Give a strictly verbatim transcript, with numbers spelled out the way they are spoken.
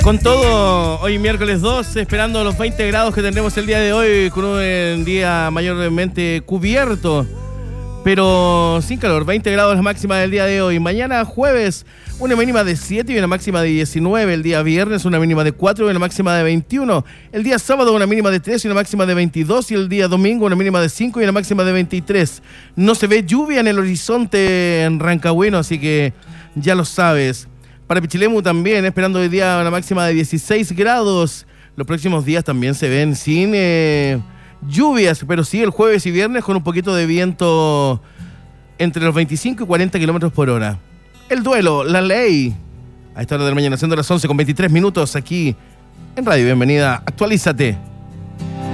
Con todo, hoy miércoles dos, esperando los veinte grados que tendremos el día de hoy, con un día mayormente cubierto, pero sin calor. veinte grados la máxima del día de hoy. Mañana jueves, una mínima de siete y una máxima de diecinueve. El día viernes, una mínima de cuatro y una máxima de veintiuno. El día sábado, una mínima de tres y una máxima de veintidós. Y el día domingo, una mínima de cinco y una máxima de veintitrés. No se ve lluvia en el horizonte en Rancagüino, así que ya lo sabes. Para Pichilemu también, esperando hoy día una máxima de dieciséis grados. Los próximos días también se ven sin eh, lluvias, pero sí el jueves y viernes con un poquito de viento entre los veinticinco y cuarenta kilómetros por hora. El duelo, la ley. A esta hora de la mañana, siendo las once con veintitrés minutos aquí en Radio Bienvenida. Actualízate.